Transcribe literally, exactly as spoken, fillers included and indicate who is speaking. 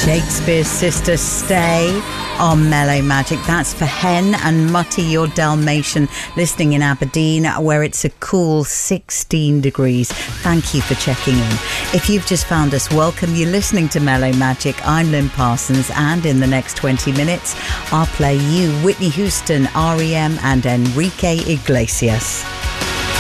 Speaker 1: Shakespeare's Sister Stay on Mellow Magic. That's for Hen and Mutty, your Dalmatian, listening in Aberdeen, where it's a cool sixteen degrees. Thank you for checking in. If you've just found us, welcome. You're listening to Mellow Magic. I'm Lynn Parsons, and in the next twenty minutes, I'll play you Whitney Houston, R E M and Enrique Iglesias.